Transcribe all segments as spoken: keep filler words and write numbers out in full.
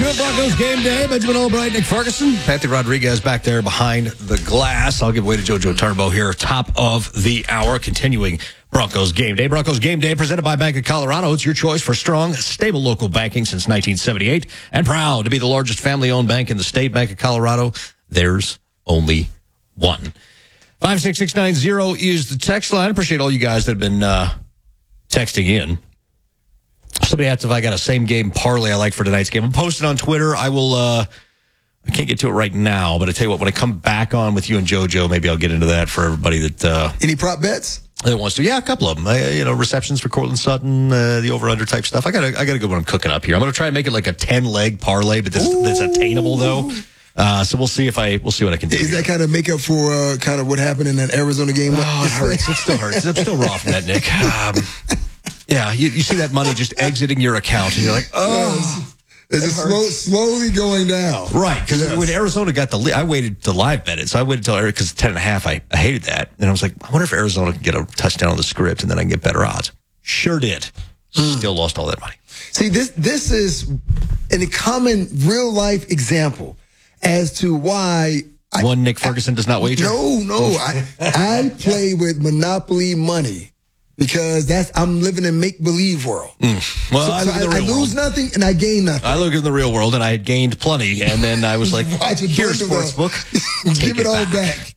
to Broncos Game Day. Benjamin Albright, Nick Ferguson, Patty Rodriguez back there behind the glass. I'll give way to JoJo Turbo here, top of the hour, continuing Broncos Game Day. Broncos Game Day presented by Bank of Colorado. It's your choice for strong, stable local banking since nineteen seventy-eight, and proud to be the largest family-owned bank in the state. Bank of Colorado, there's only one. five six six nine zero is the text line. Appreciate all you guys that have been uh, texting in. Somebody asked if I got a same game parlay I like for tonight's game. I'm posted on Twitter. I will, uh, I can't get to it right now, but I tell you what, when I come back on with you and JoJo, maybe I'll get into that for everybody that, uh, any prop bets that wants to. Yeah, a couple of them. I, you know, receptions for Cortland Sutton, uh, the over under type stuff. I got a, I got a good one I'm cooking up here. I'm going to try and make it like a ten leg parlay, but this, that's attainable though. Uh, so we'll see if I, we'll see what I can do. Is here. that kind of make up for, uh, kind of what happened in that Arizona game? Oh, it hurts. It still hurts. I'm still raw from that, Nick. Um, Yeah, you, you see that money just exiting your account, and you're like, oh. It's just slow, slowly going down. Right, because yes. when Arizona got the lead, I waited to live bet it. So I waited until, because ten and a half, I, I hated that. And I was like, I wonder if Arizona can get a touchdown on the script, and then I can get better odds. Sure did. Mm. Still lost all that money. See, this this is a common real-life example as to why... I, One Nick Ferguson I, does not wager? No, no. I, I play with Monopoly money. Because that's I'm living in make-believe world. Mm. Well, so, I, so live in the I, real I lose world. nothing and I gain nothing. I live in the real world and I had gained plenty, and then I was like, "Here's Sportsbook, give it, it all back."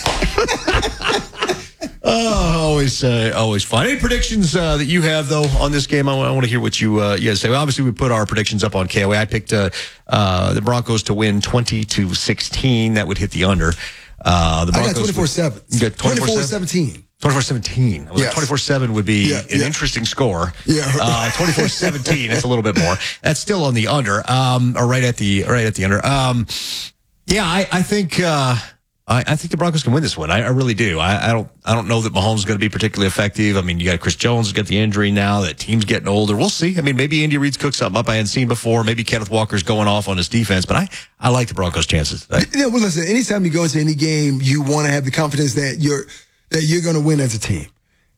back. oh, always, uh, always fun. Any predictions uh, that you have though on this game? I, I want to hear what you uh, you guys say. Well, obviously, we put our predictions up on K O A. I picked uh, uh, the Broncos to win twenty to sixteen. That would hit the under. Uh, the Broncos I got twenty-four seven. You got twenty-four seventeen. twenty-four seventeen. Yes. twenty-four seven would be yeah, an yeah. interesting score. Yeah. Uh, twenty-four seventeen, that's a little bit more. That's still on the under, um, or right at the, right at the under. Um, yeah, I, I think, uh, I, I think the Broncos can win this one. I, I really do. I, I don't, I don't know that Mahomes is going to be particularly effective. I mean, you got Chris Jones got the injury now. That team's getting older. We'll see. I mean, maybe Andy Reid's cooked something up I hadn't seen before. Maybe Kenneth Walker's going off on his defense, but I, I like the Broncos' chances. I, yeah, well, listen, anytime you go into any game, you want to have the confidence that you're, that you're going to win as a team.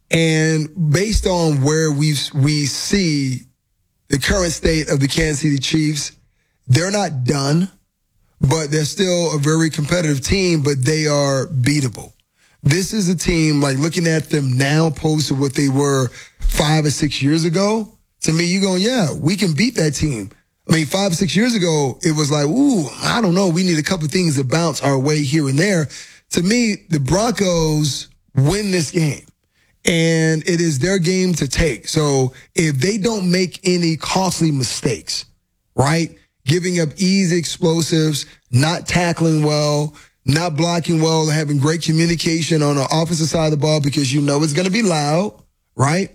And based on where we we see the current state of the Kansas City Chiefs, they're not done, but they're still a very competitive team, but they are beatable. This is a team, like looking at them now opposed to what they were five or six years ago, to me, you're going, yeah, we can beat that team. I mean, five or six years ago, it was like, ooh, I don't know, we need a couple of things to bounce our way here and there. To me, the Broncos win this game. And it is their game to take. So if they don't make any costly mistakes, right? Giving up easy explosives, not tackling well, not blocking well, having great communication on the offensive side of the ball because you know it's going to be loud, right?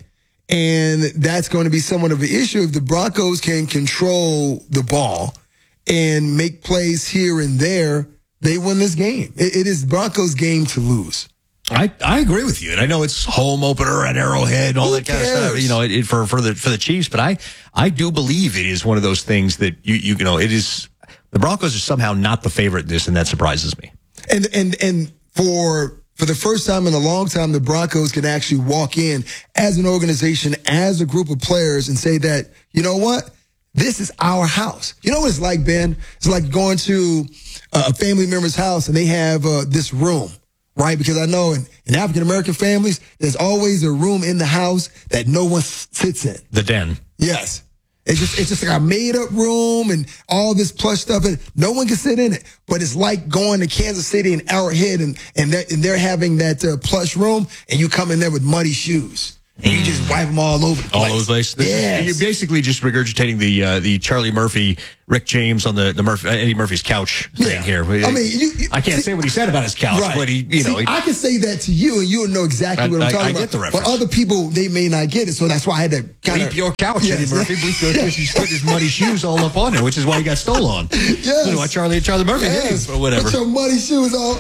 And that's going to be somewhat of an issue if the Broncos can control the ball and make plays here and there, they win this game. It, it is Broncos' game to lose. I, I agree with you, and I know it's home opener at Arrowhead and all Who that kind cares? of stuff, you know, it, it, for for the for the Chiefs. But I I do believe it is one of those things that you you know it is the Broncos are somehow not the favorite in this, and that surprises me. And and and for for the first time in a long time, the Broncos can actually walk in as an organization, as a group of players, and say that, you know what, this is our house. You know what it's like, Ben? It's like going to a family member's house and they have uh, this room. Right, because I know in, in African-American families, there's always a room in the house that no one sits in. The den. Yes. It's just it's just like a made-up room and all this plush stuff, and no one can sit in it. But it's like going to Kansas City and Arrowhead, and, and, that, and they're having that uh, plush room, and you come in there with muddy shoes. And you just wipe them all over the place. All over the place. This yes. is, you're basically just regurgitating the uh, the Charlie Murphy, Rick James on the the Murphy, Eddie Murphy's couch thing yeah. here. I mean, you, you, I can't see, say what he said about his couch, right. but he, you know, see, he, I can say that to you, and you'll know exactly I, what I'm I, talking I about. get the reference. But other people, they may not get it, so that's why I had to kind of bleep your couch, yes. Eddie Murphy. Bleep your couch. He's put his muddy shoes all up on it, which is why he got stolen. Yes. You know, why Charlie Charlie Murphy yes. or whatever. Put your muddy shoes on.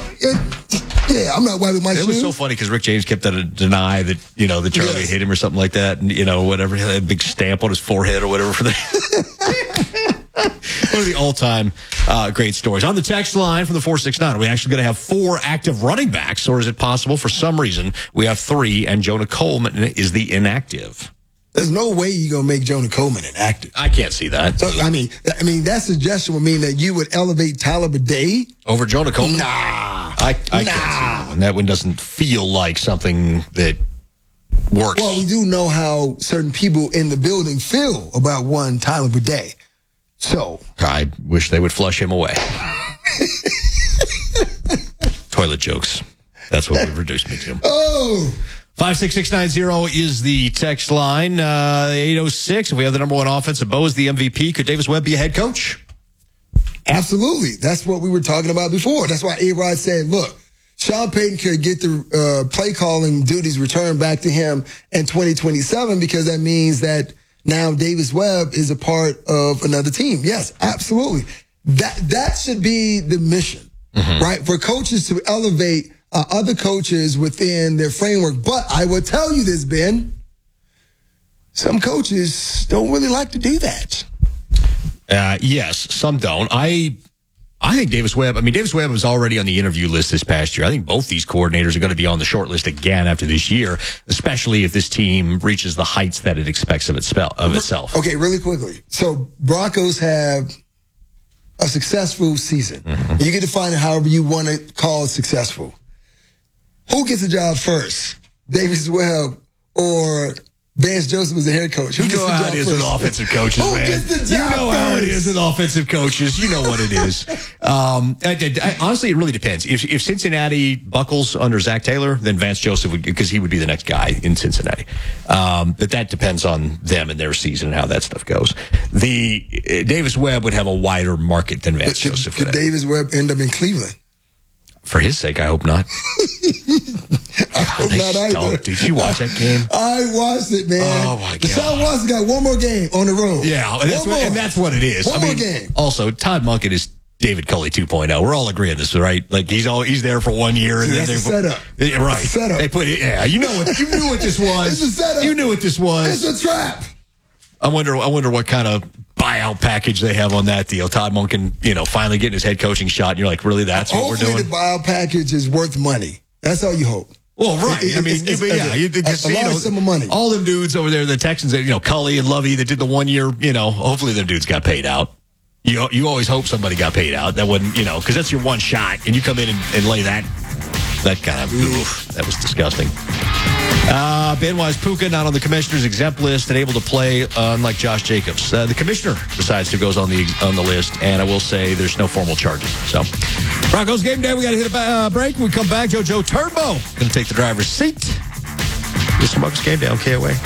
Yeah, I'm not wiping my it shoes. It was so funny because Rick James kept that to deny that, you know, that Charlie yes. hit him or something like that, and you know, whatever, he had a big stamp on his forehead or whatever for that. One of the all-time uh, great stories. On the text line from the four six nine, are we actually going to have four active running backs, or is it possible for some reason we have three and Jonah Coleman is the inactive? There's no way you're going to make Jonah Coleman inactive. I can't see that. So, I mean, I mean that suggestion would mean that you would elevate Tyler Bidet over Jonah Coleman. Nah, I, I nah. can't see that one. That one doesn't feel like something that works. Well, we do know how certain people in the building feel about one Tyler Bidet. So I wish they would flush him away. Toilet jokes. That's what we've reduced me to. Oh. five six six nine zero is the text line. Uh, eight oh six, if we have the number one offensive, Bo is the M V P. Could Davis Webb be a head coach? Absolutely. That's what we were talking about before. That's why A-Rod said, look, Sean Payton could get the uh, play calling duties returned back to him in twenty twenty-seven because that means that now Davis Webb is a part of another team. Yes, absolutely. That that should be the mission, mm-hmm. right? For coaches to elevate uh, other coaches within their framework. But I will tell you this, Ben, some coaches don't really like to do that. Uh, yes, some don't. I I think Davis Webb, I mean, Davis Webb was already on the interview list this past year. I think both these coordinators are going to be on the short list again after this year, especially if this team reaches the heights that it expects of, its, of itself. Okay, really quickly. So Broncos have a successful season. Mm-hmm. You get to find it however you want to call it successful. Who gets the job first? Davis Webb or Vance Joseph was the head coach? Who you gets know the how job it is first? with offensive coaches, Who man. gets the job you know first? how it is with offensive coaches. You know what it is. um, I, I, honestly, it really depends. If, if Cincinnati buckles under Zach Taylor, then Vance Joseph would, because he would be the next guy in Cincinnati. Um, but that depends on them and their season and how that stuff goes. The uh, Davis Webb would have a wider market than Vance Could, Joseph. could Davis Webb end up in Cleveland? For his sake, I hope not. I hope they not either. stunk. Did you watch that game? I watched it, man. Oh, my God. Deshaun Watson got one more game on the road. Yeah, and that's, one what, more. and that's what it is. One I mean, more game. Also, Todd Monken is David Culley two point oh. We're all agreeing on this, right? Like he's all he's there for one year, and See, then that's they a setup. Yeah, right. That's a setup. They put it. Yeah, you know what? You knew what this was. It's a setup. You knew what this was. It's a trap. I wonder. I wonder what kind of buyout package they have on that deal. Todd Monken, you know, finally getting his head coaching shot, and you're like, really? That's what Hopefully we're doing. the buyout package is worth money. That's all you hope. Well, right. It, it, I mean, it's, it's, you, yeah, a, you, a, because, a you large know, sum of money. all them dudes over there, the Texans, you know, Culley and Lovey that did the one year, you know, hopefully them dudes got paid out. You you always hope somebody got paid out. That wouldn't, you know, because that's your one shot, and you come in and, and lay that, that kind of, oof, that was disgusting. Uh, Ben Wise Puka not on the commissioner's exempt list and able to play, uh, unlike Josh Jacobs. Uh, the commissioner decides who goes on the on the list, and I will say there's no formal charges. So, Broncos game day. We got to hit a uh, break. When we come back, JoJo Turbo going to take the driver's seat. This is Broncos game day on K O A.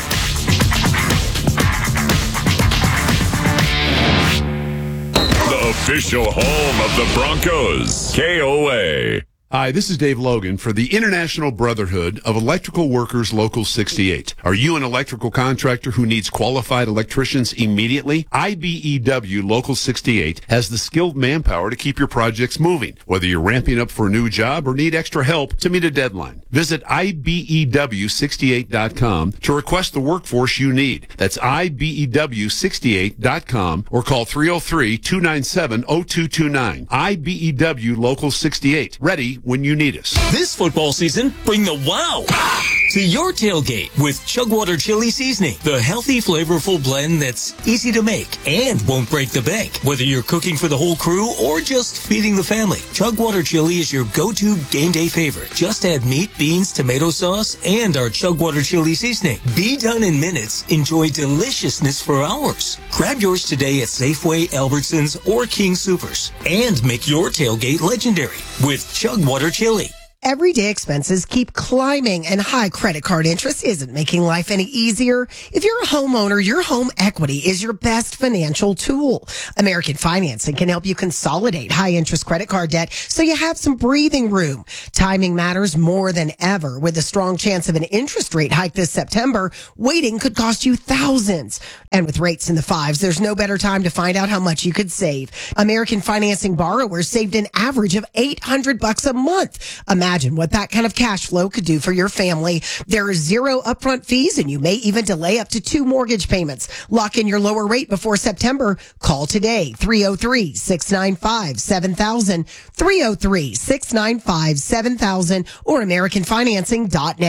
The official home of the Broncos, K O A. Hi, this is Dave Logan for the International Brotherhood of Electrical Workers Local sixty-eight. Are you an electrical contractor who needs qualified electricians immediately? I B E W Local sixty-eight has the skilled manpower to keep your projects moving, whether you're ramping up for a new job or need extra help to meet a deadline. Visit I B E W sixty-eight dot com to request the workforce you need. That's I B E W sixty-eight dot com or call three oh three, two nine seven, oh two two nine. I B E W Local sixty-eight. Ready when you need us. This football season, bring the wow to your tailgate with Chugwater Chili Seasoning, the healthy, flavorful blend that's easy to make and won't break the bank. Whether you're cooking for the whole crew or just feeding the family, Chugwater Chili is your go-to game day favorite. Just add meat, beans, tomato sauce, and our Chugwater Chili Seasoning. Be done in minutes. Enjoy deliciousness for hours. Grab yours today at Safeway, Albertsons, or King Soopers. And make your tailgate legendary with Chugwater Chili. Everyday expenses keep climbing and high credit card interest isn't making life any easier. If you're a homeowner, your home equity is your best financial tool. American Financing can help you consolidate high interest credit card debt so you have some breathing room. Timing matters more than ever. With a strong chance of an interest rate hike this September, waiting could cost you thousands. And with rates in the fives, there's no better time to find out how much you could save. American Financing borrowers saved an average of eight hundred bucks a month. Imagine what that kind of cash flow could do for your family. There are zero upfront fees, and you may even delay up to two mortgage payments. Lock in your lower rate before September. Call today, three oh three, six nine five, seven thousand, three oh three, six nine five, seven thousand, or American Financing dot net.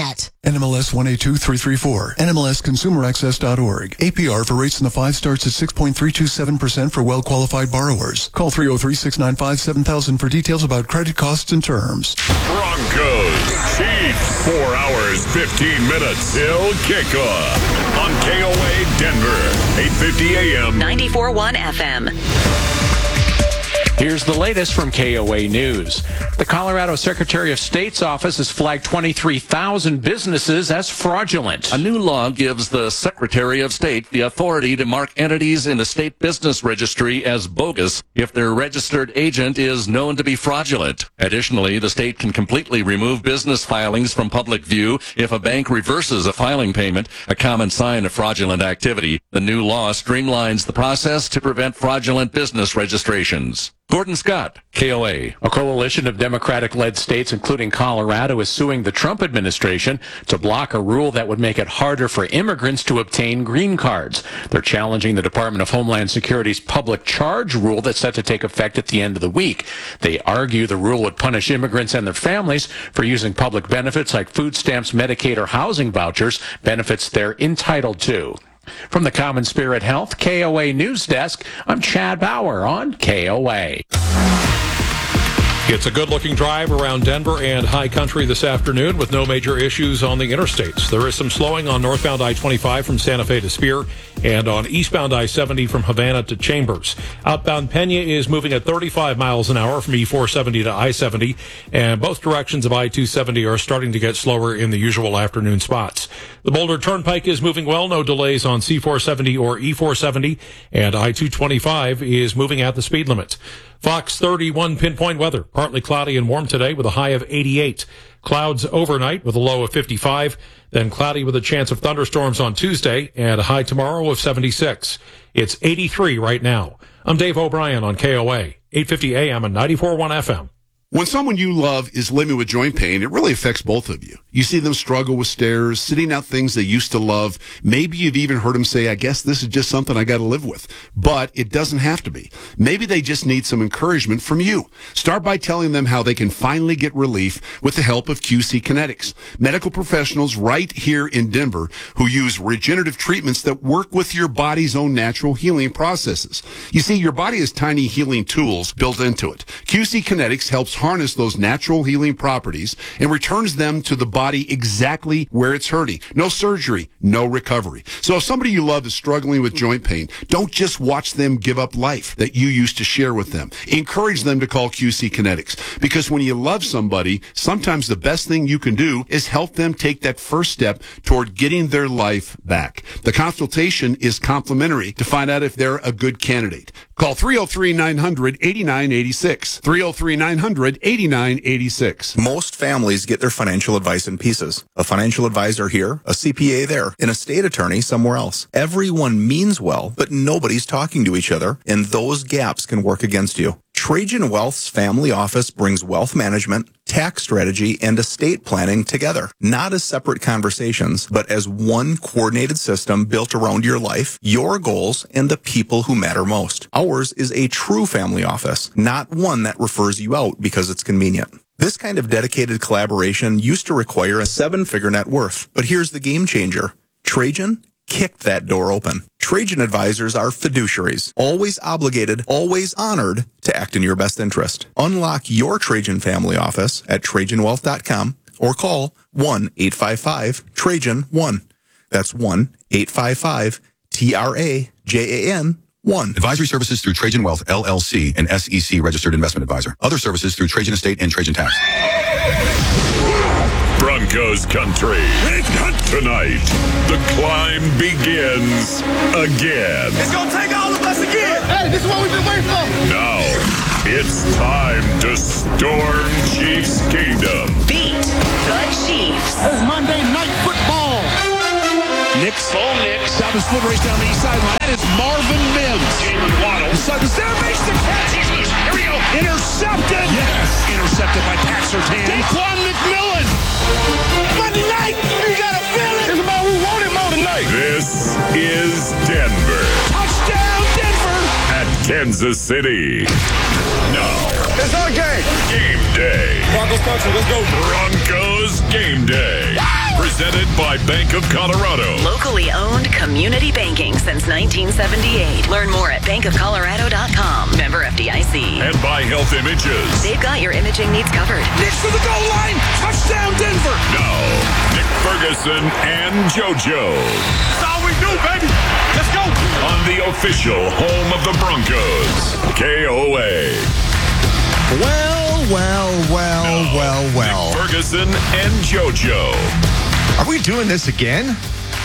N M L S one eight two three three four. N M L S consumer access dot org. A P R for rates in the five starts at six point three two seven percent for well-qualified borrowers. Call three oh three, six nine five, seven thousand for details about credit costs and terms. Broncos Chiefs. Four hours, fifteen minutes till kickoff on K O A Denver, eight fifty A M. ninety-four point one F M. Here's the latest from K O A News. The Colorado Secretary of State's office has flagged twenty-three thousand businesses as fraudulent. A new law gives the Secretary of State the authority to mark entities in the state business registry as bogus if their registered agent is known to be fraudulent. Additionally, the state can completely remove business filings from public view if a bank reverses a filing payment, a common sign of fraudulent activity. The new law streamlines the process to prevent fraudulent business registrations. Gordon Scott, K O A. A coalition of Democratic-led states, including Colorado, is suing the Trump administration to block a rule that would make it harder for immigrants to obtain green cards. They're challenging the Department of Homeland Security's public charge rule that's set to take effect at the end of the week. They argue the rule would punish immigrants and their families for using public benefits like food stamps, Medicaid, or housing vouchers, benefits they're entitled to. From the Common Spirit Health K O A News Desk, I'm Chad Bauer on K O A. It's a good-looking drive around Denver and High Country this afternoon with no major issues on the interstates. There is some slowing on northbound I twenty-five from Santa Fe to Spear and on eastbound I seventy from Havana to Chambers. Outbound Pena is moving at thirty-five miles an hour from E four seventy to I seventy, and both directions of I two seventy are starting to get slower in the usual afternoon spots. The Boulder Turnpike is moving well, no delays on C four seventy or E four seventy, and I two twenty-five is moving at the speed limit. Fox thirty-one pinpoint weather. Partly cloudy and warm today with a high of eighty-eight. Clouds overnight with a low of fifty-five. Then cloudy with a chance of thunderstorms on Tuesday and a high tomorrow of seventy-six. It's eighty-three right now. I'm Dave O'Brien on K O A, eight fifty A M and ninety-four point one F M. When someone you love is living with joint pain, it really affects both of you. You see them struggle with stairs, sitting out things they used to love. Maybe you've even heard them say, I guess this is just something I got to live with. But it doesn't have to be. Maybe they just need some encouragement from you. Start by telling them how they can finally get relief with the help of Q C Kinetics. Medical professionals right here in Denver who use regenerative treatments that work with your body's own natural healing processes. You see, your body has tiny healing tools built into it. Q C Kinetics helps harness those natural healing properties and returns them to the body exactly where it's hurting. No surgery, no recovery. So if somebody you love is struggling with joint pain, don't just watch them give up life that you used to share with them. Encourage them to call Q C Kinetics, because when you love somebody, sometimes the best thing you can do is help them take that first step toward getting their life back. The consultation is complimentary to find out if they're a good candidate. Call three oh three, nine hundred, eighty-nine eighty-six. three oh three, nine hundred, eighty-nine eighty-six. Most families get their financial advice in pieces. A financial advisor here, a C P A there, and a state attorney somewhere else. Everyone means well, but nobody's talking to each other, and those gaps can work against you. Trajan Wealth's family office brings wealth management, tax strategy, and estate planning together. Not as separate conversations, but as one coordinated system built around your life, your goals, and the people who matter most. Ours is a true family office, not one that refers you out because it's convenient. This kind of dedicated collaboration used to require a seven-figure net worth, but here's the game changer. Trajan kicked that door open. Trajan advisors are fiduciaries, always obligated, always honored to act in your best interest. Unlock your Trajan family office at Trajan Wealth dot com or call one eight five five Trajan one. That's one eight five five T R A J A N one. Advisory services through Trajan Wealth, L L C, an S E C registered investment advisor. Other services through Trajan Estate and Trajan Tax. Broncos country. Tonight, the climb begins again. It's gonna take all of us again. Hey, this is what we've been waiting for. Now, it's time to storm Chiefs Kingdom. Beat the Chiefs. It's Monday Night Football. Nick's full Nick. Stop his foot race down the east sideline. That is Marvin Mims. Jalen Waddle. Sudden there makes the catch. Here we go. Intercepted. Yes. Intercepted by Pat Surtain. Daquan McMillan. Monday night. You got a feeling. It's about who won it more tonight. This is Denver. Touchdown, Denver. At Kansas City. Now. It's our game. Game day. Broncos country. Let's go. Broncos game day. Presented by Bank of Colorado. Locally owned community banking since nineteen seventy-eight. Learn more at bank of colorado dot com. Member F D I C. And by Health Images. They've got your imaging needs covered. Next to the goal line. Touchdown, Denver. Now, Nick Ferguson and JoJo. That's all we do, baby. Let's go. On the official home of the Broncos. K O A. Well, well, well, now, well, well. Nick Ferguson and JoJo. Are we doing this again?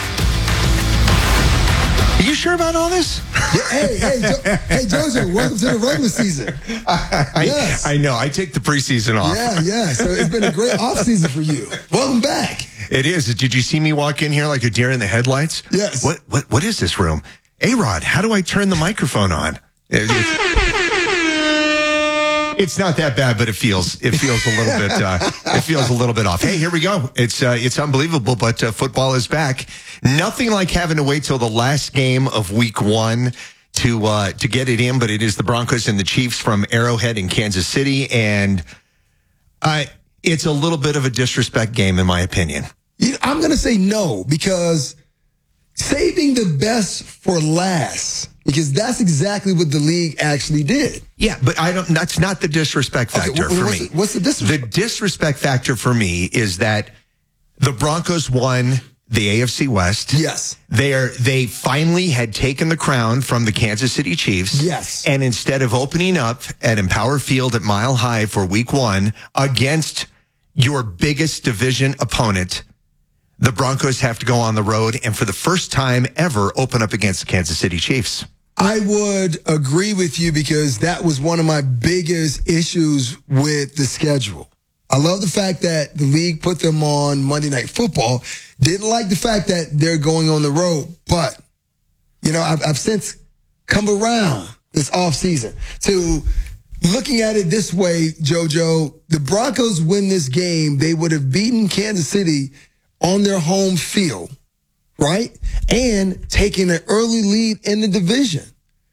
Are you sure about all this? Yeah, hey, hey, jo- hey, JoJo, welcome to the regular season. I, Yes. I know. I take the preseason off. Yeah, yeah. So it's been a great off season for you. Welcome back. It is. Did you see me walk in here like a deer in the headlights? Yes. What? What? What is this room? A-Rod, how do I turn the microphone on? It- it's, it's not that bad, but it feels it feels a little bit uh, it feels a little bit off. Hey, here we go. It's uh, it's unbelievable, but uh, football is back. Nothing like having to wait till the last game of week one to uh, to get it in, but it is the Broncos and the Chiefs from Arrowhead in Kansas City, and uh, it's a little bit of a disrespect game, in my opinion. You know, I'm going to say no, because saving the best for last, because that's exactly what the league actually did. Yeah, but I don't. That's not the disrespect factor Okay, wh- for what's me. the- what's the disrespect? The disrespect factor for me is that the Broncos won the A F C West. Yes. They are, they finally had taken the crown from the Kansas City Chiefs. Yes. And instead of opening up at Empower Field at Mile High for week one against your biggest division opponent, the Broncos have to go on the road and for the first time ever open up against the Kansas City Chiefs. I would agree with you, because that was one of my biggest issues with the schedule. I love the fact that the league put them on Monday Night Football. Didn't like the fact that they're going on the road. But, you know, I've, I've since come around this offseason to looking at it this way, JoJo. The Broncos win this game, they would have beaten Kansas City on their home field, right? And taking an early lead in the division.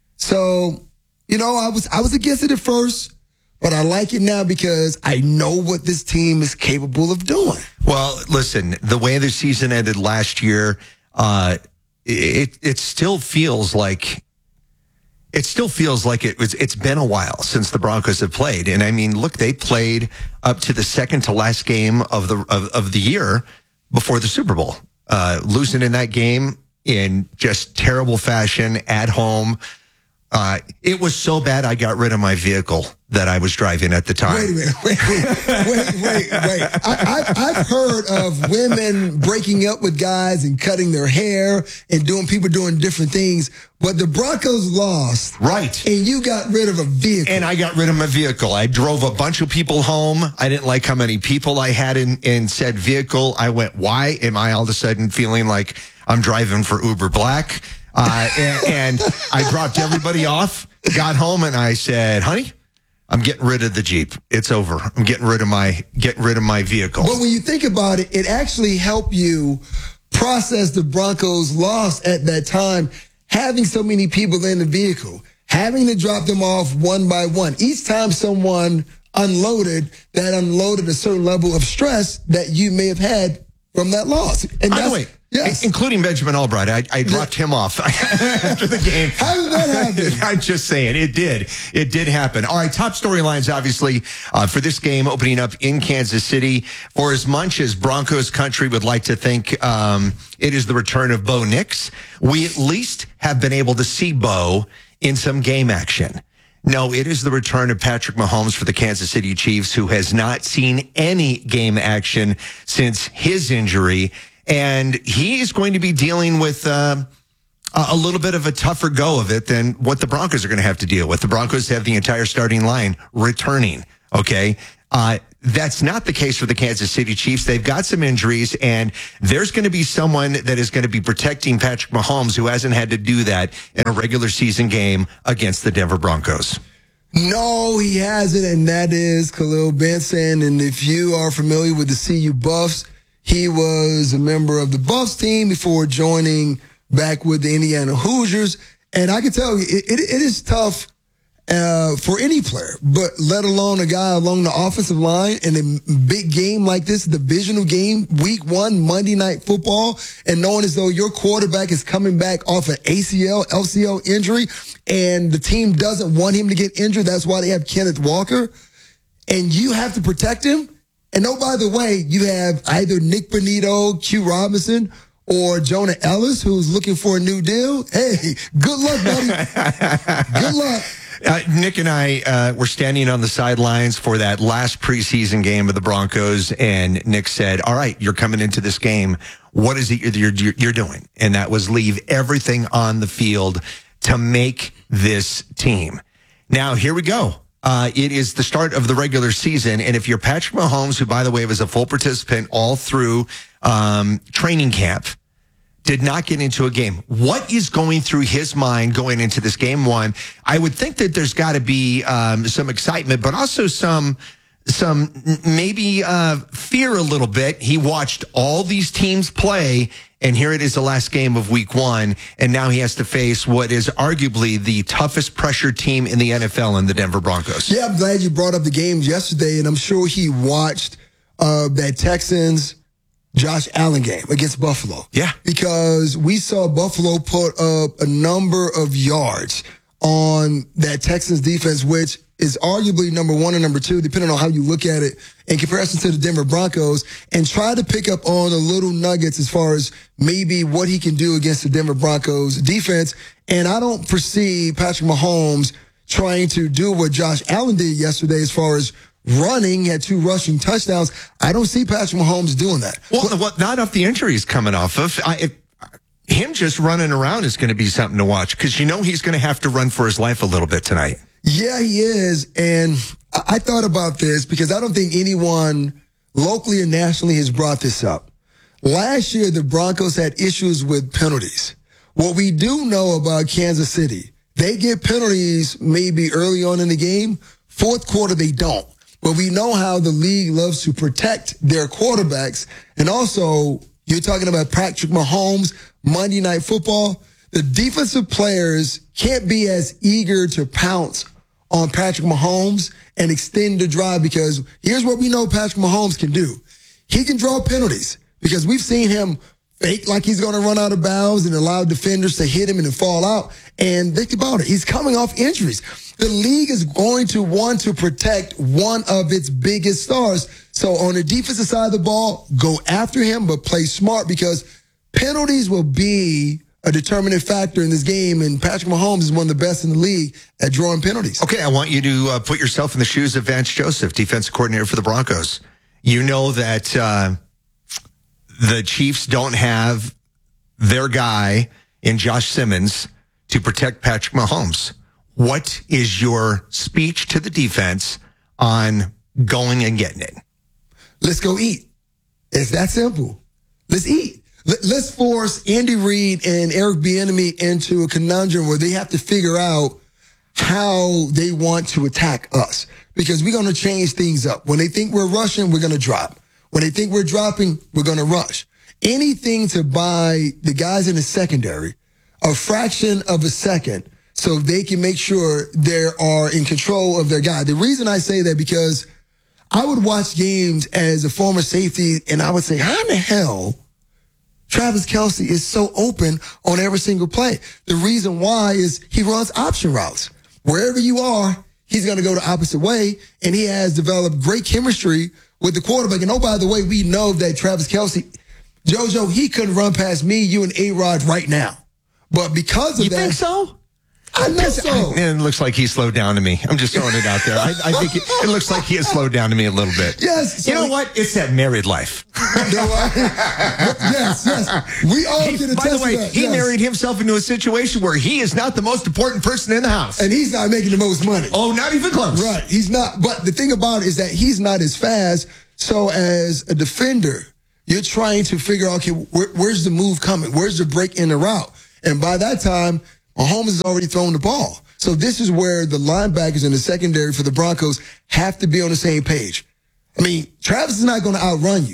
So, you know, I was I was against it at first, but I like it now because I know what this team is capable of doing. Well, listen, the way the season ended last year, uh, it it still feels like it still feels like it was. It's been a while since the Broncos have played, and I mean, look, they played up to the second to last game of the of, of the year before the Super Bowl, uh, losing in that game in just terrible fashion at home. Uh, it was so bad I got rid of my vehicle that I was driving at the time. Wait a minute, wait, wait, wait, wait, wait. I, I, I've heard of women breaking up with guys and cutting their hair and doing people doing different things, but the Broncos lost. Right. And you got rid of a vehicle. And I got rid of my vehicle. I drove a bunch of people home. I didn't like how many people I had in, in said vehicle. I went, why am I all of a sudden feeling like I'm driving for Uber Black? Uh, and, and I dropped everybody off, got home, and I said, honey, I'm getting rid of the Jeep. It's over. I'm getting rid of my getting rid of my vehicle. But when you think about it, it actually helped you process the Broncos' loss at that time, having so many people in the vehicle, having to drop them off one by one. Each time someone unloaded, that unloaded a certain level of stress that you may have had from that loss. And By the way, yes. including Benjamin Albright, I, I dropped him off after the game. How did that happen? I'm just saying, it did. It did happen. All right, top storylines, obviously, uh, for this game opening up in Kansas City. For as much as Broncos country would like to think um, it is the return of Bo Nix, we at least have been able to see Bo in some game action. No, it is the return of Patrick Mahomes for the Kansas City Chiefs, who has not seen any game action since his injury. And he is going to be dealing with uh, a little bit of a tougher go of it than what the Broncos are going to have to deal with. The Broncos have the entire starting line returning, okay? Uh, that's not the case for the Kansas City Chiefs. They've got some injuries, and there's going to be someone that is going to be protecting Patrick Mahomes who hasn't had to do that in a regular season game against the Denver Broncos. No, he hasn't, and that is Khalil Benson. And if you are familiar with the C U Buffs, he was a member of the Buffs team before joining back with the Indiana Hoosiers. And I can tell you, it, it, it is tough uh, for any player, but let alone a guy along the offensive line in a big game like this, divisional game, week one, Monday Night Football, and knowing as though your quarterback is coming back off an A C L, L C L injury, and the team doesn't want him to get injured. That's why they have Kenneth Walker, and you have to protect him. And oh, by the way, you have either Nick Bonito, Q Robinson, or Jonah Ellis, who's looking for a new deal. Hey, good luck, buddy. Good luck. Uh, Nick and I uh, were standing on the sidelines for that last preseason game of the Broncos, and Nick said, all right, you're coming into this game. What is it you're, you're, you're doing? And that was leave everything on the field to make this team. Now, here we go. Uh, it is the start of the regular season, and if you're Patrick Mahomes, who, by the way, was a full participant all through um, training camp, did not get into a game. What is going through his mind going into this game one? I would think that there's got to be um, some excitement, but also some some maybe uh, fear a little bit. He watched all these teams play, and here it is, the last game of week one, and now he has to face what is arguably the toughest pressure team in the N F L in the Denver Broncos. Yeah, I'm glad you brought up the games yesterday, and I'm sure he watched uh, that Texans Josh Allen game against Buffalo. Yeah. Because we saw Buffalo put up a number of yards on that Texans defense, which is arguably number one and number two, depending on how you look at it, in comparison to the Denver Broncos, and try to pick up on the little nuggets as far as maybe what he can do against the Denver Broncos defense. And I don't foresee Patrick Mahomes trying to do what Josh Allen did yesterday as far as running, had two rushing touchdowns. I don't see Patrick Mahomes doing that. Well, well not off the injuries coming off of. I, it, him just running around is going to be something to watch, because you know he's going to have to run for his life a little bit tonight. Yeah, he is. And I, I thought about this because I don't think anyone locally or nationally has brought this up. Last year, the Broncos had issues with penalties. What we do know about Kansas City, they get penalties maybe early on in the game. Fourth quarter, they don't. But we know how the league loves to protect their quarterbacks. And also, you're talking about Patrick Mahomes, Monday Night Football. The defensive players can't be as eager to pounce on Patrick Mahomes and extend the drive, because here's what we know Patrick Mahomes can do. He can draw penalties, because we've seen him fake like he's going to run out of bounds and allow defenders to hit him and then fall out. And think about it. He's coming off injuries. The league is going to want to protect one of its biggest stars. So on the defensive side of the ball, go after him, but play smart, because penalties will be a determinant factor in this game. And Patrick Mahomes is one of the best in the league at drawing penalties. Okay, I want you to uh, put yourself in the shoes of Vance Joseph, defensive coordinator for the Broncos. You know that uh, the Chiefs don't have their guy in Josh Simmons to protect Patrick Mahomes. What is your speech to the defense on going and getting it? Let's go eat. It's that simple. Let's eat. Let's force Andy Reid and Eric Bieniemy into a conundrum where they have to figure out how they want to attack us, because we're going to change things up. When they think we're rushing, we're going to drop. When they think we're dropping, we're going to rush. Anything to buy the guys in the secondary a fraction of a second so they can make sure they are in control of their guy. The reason I say that, because I would watch games as a former safety, and I would say, how in the hell Travis Kelce is so open on every single play? The reason why is he runs option routes. Wherever you are, he's going to go the opposite way, and he has developed great chemistry with the quarterback. And oh, by the way, we know that Travis Kelce, JoJo, he couldn't run past me, you, and A-Rod right now. But because of you that... You think so? I think so. It looks like he slowed down to me. I'm just throwing it out there. I, I think it, it looks like he has slowed down to me a little bit. Yes. So you know he, what? It's that married life. No, I, yes, yes. We all he, get a By the way, that. he yes. married himself into a situation where he is not the most important person in the house. And he's not making the most money. Oh, not even close. Right. He's not. But the thing about it is that he's not as fast. So as a defender, you're trying to figure out, okay, where, where's the move coming? Where's the break in the route? And by that time, Mahomes has already thrown the ball. So this is where the linebackers in the secondary for the Broncos have to be on the same page. I mean, Travis is not going to outrun you,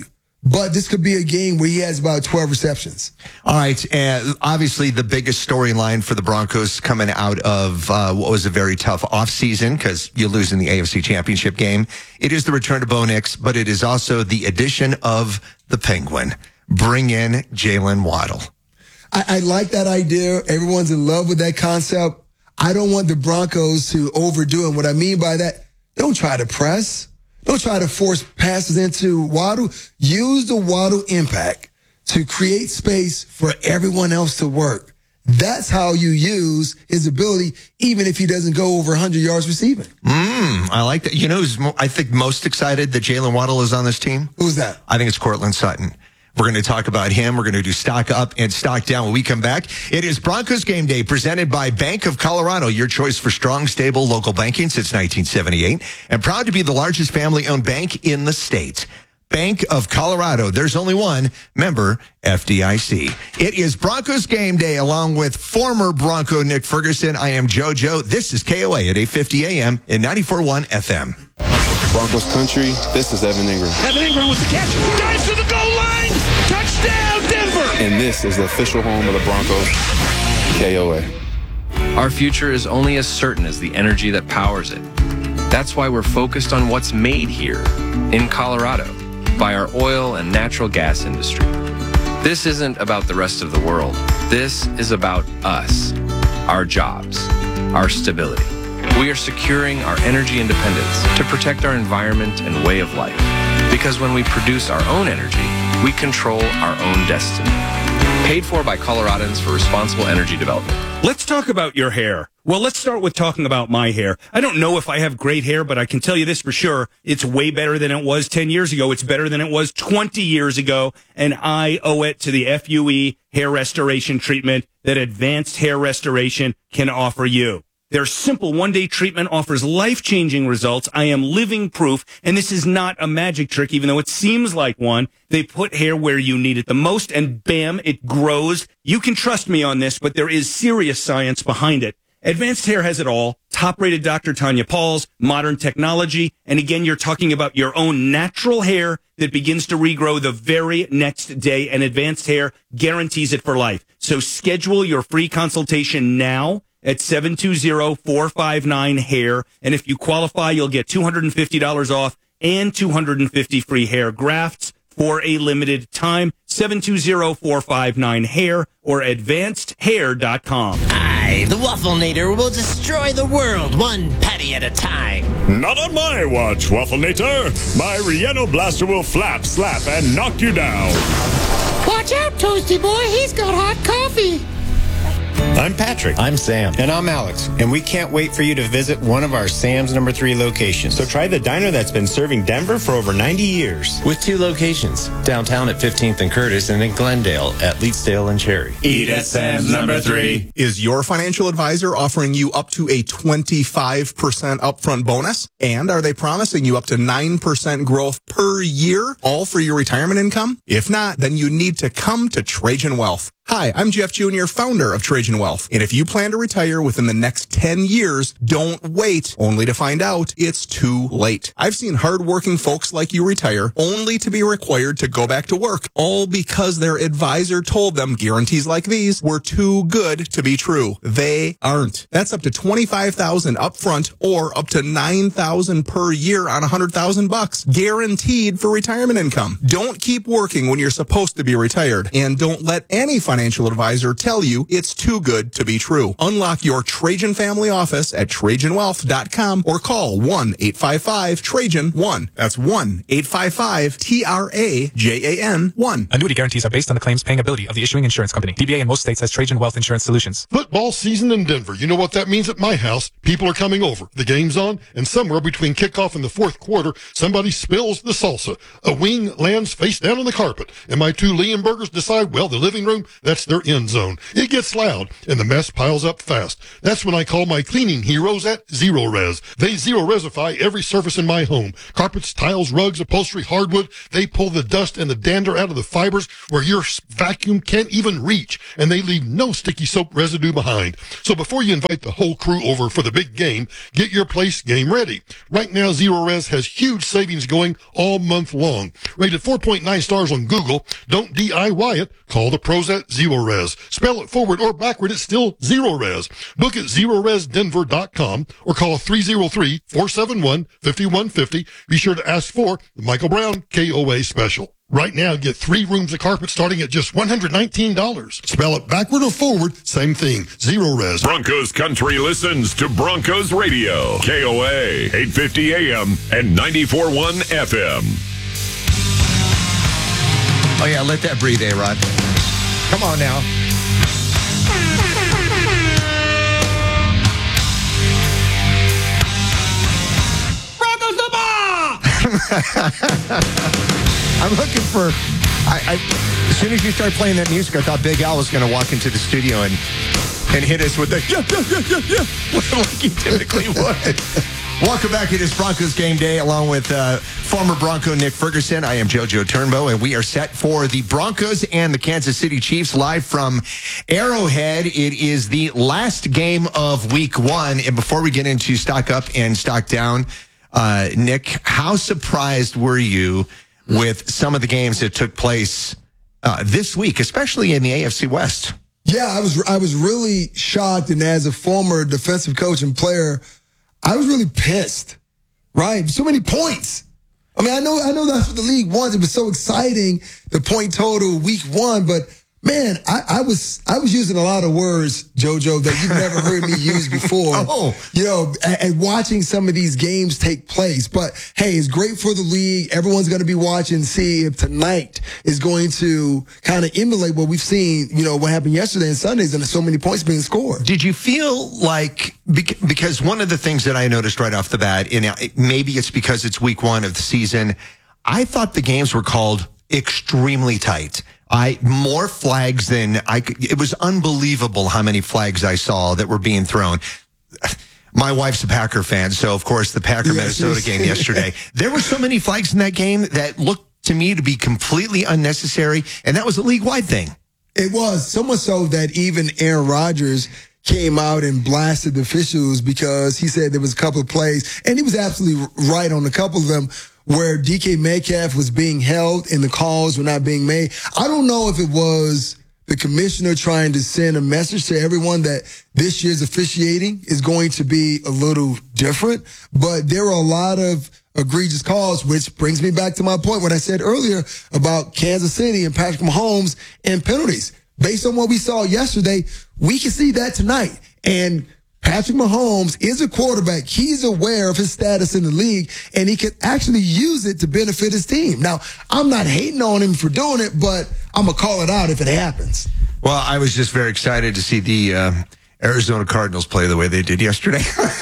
but this could be a game where he has about twelve receptions. All right. And obviously, the biggest storyline for the Broncos coming out of uh, what was a very tough offseason because you lose in the A F C Championship game. It is the return to Bo Nix, but it is also the addition of the Penguin. Bring in Jalen Waddle. I, I like that idea. Everyone's in love with that concept. I don't want the Broncos to overdo it. What I mean by that, don't try to press. Don't try to force passes into Waddle. Use the Waddle impact to create space for everyone else to work. That's how you use his ability, even if he doesn't go over one hundred yards receiving. Mm, I like that. You know who's, mo- I think, most excited that Jalen Waddle is on this team? Who's that? I think it's Courtland Sutton. We're going to talk about him. We're going to do stock up and stock down when we come back. It is Broncos Game Day presented by Bank of Colorado, your choice for strong, stable local banking since nineteen seventy-eight, and proud to be the largest family-owned bank in the state. Bank of Colorado. There's only one. Member F D I C. It is Broncos Game Day along with former Bronco Nick Ferguson. I am JoJo. This is K O A at eight fifty a.m. in ninety-four point one F M. Broncos country, this is Evan Ingram. Evan Ingram with the catch. Dives to the goal line. Touchdown, Denver. And this is the official home of the Broncos, K O A. Our future is only as certain as the energy that powers it. That's why we're focused on what's made here, in Colorado, by our oil and natural gas industry. This isn't about the rest of the world. This is about us, our jobs, our stability. We are securing our energy independence to protect our environment and way of life. Because when we produce our own energy, we control our own destiny. Paid for by Coloradans for responsible energy development. Let's talk about your hair. Well, let's start with talking about my hair. I don't know if I have great hair, but I can tell you this for sure. It's way better than it was ten years ago. It's better than it was twenty years ago. And I owe it to the F U E hair restoration treatment that Advanced Hair Restoration can offer you. Their simple one-day treatment offers life-changing results. I am living proof, and this is not a magic trick, even though it seems like one. They put hair where you need it the most, and bam, it grows. You can trust me on this, but there is serious science behind it. Advanced Hair has it all. Top-rated Doctor Tanya Pauls, modern technology, and again, you're talking about your own natural hair that begins to regrow the very next day, and Advanced Hair guarantees it for life. So schedule your free consultation now at seven two zero, four five nine, hair. And if you qualify, you'll get two hundred fifty dollars off and two hundred fifty free hair grafts for a limited time. seven two zero, four five nine, hair or advanced hair dot com. I, the Wafflenator, will destroy the world one patty at a time. Not on my watch, Wafflenator. My Rieno Blaster will flap, slap, and knock you down. Watch out, Toasty Boy. He's got hot coffee. I'm Patrick. I'm Sam. And I'm Alex. And we can't wait for you to visit one of our Sam's number three locations. So try the diner that's been serving Denver for over ninety years. With two locations, downtown at fifteenth and Curtis and in Glendale at Leetsdale and Cherry. Eat at Sam's number three. Is your financial advisor offering you up to a twenty-five percent upfront bonus? And are they promising you up to nine percent growth per year, all for your retirement income? If not, then you need to come to Trajan Wealth. Hi, I'm Jeff Junior, founder of Trajan Wealth. And if you plan to retire within the next ten years, don't wait only to find out it's too late. I've seen hardworking folks like you retire only to be required to go back to work, all because their advisor told them guarantees like these were too good to be true. They aren't. That's up to twenty-five thousand dollars upfront or up to nine thousand dollars per year on one hundred thousand bucks, guaranteed for retirement income. Don't keep working when you're supposed to be retired, and don't let any financial financial advisor tell you it's too good to be true. Unlock your Trajan family office at Trajan Wealth dot com or call one eight five five Trajan one. That's one eight five five T R A J A N one. Annuity guarantees are based on the claims paying ability of the issuing insurance company. D B A in most states has Trajan Wealth Insurance Solutions. Football season in Denver. You know what that means at my house. People are coming over. The game's on, and somewhere between kickoff and the fourth quarter, somebody spills the salsa. A wing lands face down on the carpet, and my two Leonbergers decide, well, the living room, that's their end zone. It gets loud, and the mess piles up fast. That's when I call my cleaning heroes at Zero Res. They zero-resify every surface in my home. Carpets, tiles, rugs, upholstery, hardwood. They pull the dust and the dander out of the fibers where your vacuum can't even reach, and they leave no sticky soap residue behind. So before you invite the whole crew over for the big game, get your place game ready. Right now, Zero Res has huge savings going all month long. Rated four point nine stars on Google. Don't D I Y it. Call the pros at Zero Res. Spell it forward or backward, it's still Zero Res. Book at zero res denver dot com or call three oh three, four seven one, five one five oh. Be sure to ask for the Michael Brown K O A special. Right now, get three rooms of carpet starting at just one hundred nineteen dollars. Spell it backward or forward, same thing. Zero Res. Broncos Country listens to Broncos Radio. K O A, eight fifty A M and ninety-four point one F M. Oh, yeah, let that breathe, A-Rod. Come on now. Broncos the ball! I'm looking for. I, I, as soon as you start playing that music, I thought Big Al was going to walk into the studio and and hit us with the yeah, yeah, yeah, yeah, yeah, like he typically would. Welcome back. It is Broncos Game Day, along with uh, former Bronco Nick Ferguson. I am JoJo Turnbow, and we are set for the Broncos and the Kansas City Chiefs live from Arrowhead. It is the last game of Week One, and before we get into stock up and stock down, uh, Nick, how surprised were you with some of the games that took place uh, this week, especially in the A F C West? Yeah, I was I was really shocked, and as a former defensive coach and player, I was really pissed. Right, so many points. I mean, I know I know that's what the league wants. It was so exciting, the point total week one, but man, I, I was I was using a lot of words, JoJo, that you've never heard me use before. Oh, you know, and, and watching some of these games take place. But hey, it's great for the league. Everyone's going to be watching, see if tonight is going to kind of emulate what we've seen. You know, what happened yesterday and Sundays, and so many points being scored. Did you feel like, because one of the things that I noticed right off the bat, and maybe it's because it's week one of the season, I thought the games were called extremely tight. I more flags than I could. It was unbelievable how many flags I saw that were being thrown. My wife's a Packer fan, so of course the Packer Minnesota game yesterday, there were so many flags in that game that looked to me to be completely unnecessary, and that was a league-wide thing. It was, so much so that even Aaron Rodgers came out and blasted the officials because he said there was a couple of plays, and he was absolutely right on a couple of them, where D K Metcalf was being held and the calls were not being made. I don't know if it was the commissioner trying to send a message to everyone that this year's officiating is going to be a little different, but there were a lot of egregious calls, which brings me back to my point, what I said earlier about Kansas City and Patrick Mahomes and penalties. Based on what we saw yesterday, we can see that tonight. And Patrick Mahomes is a quarterback. He's aware of his status in the league, and he can actually use it to benefit his team. Now, I'm not hating on him for doing it, but I'm going to call it out if it happens. Well, I was just very excited to see the uh, Arizona Cardinals play the way they did yesterday.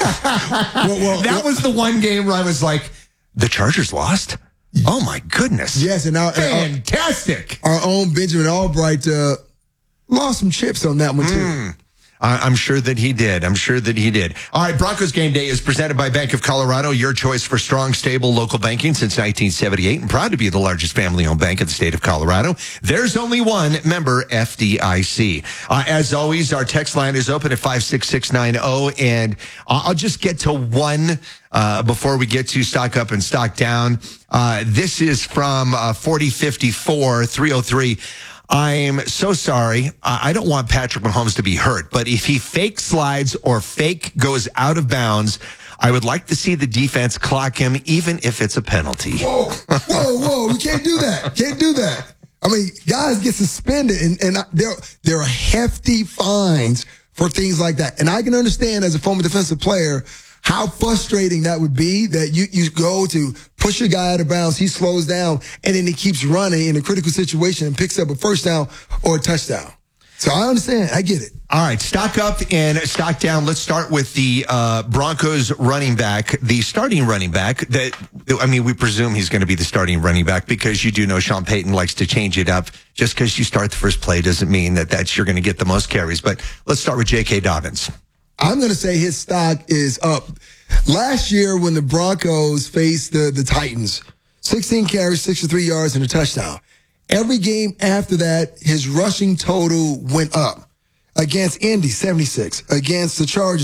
well, well, that well, was the one game where I was like, the Chargers lost? Oh, my goodness. Yes, and our, fantastic. Our, our own Benjamin Albright uh, lost some chips on that one, too. Mm. I'm sure that he did. I'm sure that he did. All right, Broncos Game Day is presented by Bank of Colorado, your choice for strong, stable local banking since nineteen seventy-eight, and proud to be the largest family-owned bank in the state of Colorado. There's only one, member F D I C. Uh, as always, our text line is open at five six six nine zero, and I'll just get to one uh, before we get to stock up and stock down. Uh, this is from uh, forty fifty-four three oh three. I'm so sorry. I don't want Patrick Mahomes to be hurt, but if he fake slides or fake goes out of bounds, I would like to see the defense clock him, even if it's a penalty. Whoa, whoa, whoa. We can't do that. Can't do that. I mean, guys get suspended, and, and there, there are hefty fines for things like that. And I can understand as a former defensive player how frustrating that would be, that you, you go to push a guy out of bounds, he slows down, and then he keeps running in a critical situation and picks up a first down or a touchdown. So I understand. I get it. All right, stock up and stock down. Let's start with the uh, Broncos running back, the starting running back. That I mean, we presume he's going to be the starting running back because you do know Sean Payton likes to change it up. Just because you start the first play doesn't mean that that's you're going to get the most carries. But let's start with J K. Dobbins. I'm going to say his stock is up. Last year when the Broncos faced the, the Titans, sixteen carries, sixty-three yards, and a touchdown. Every game after that, his rushing total went up. Against Indy, seventy-six. Against the Chargers,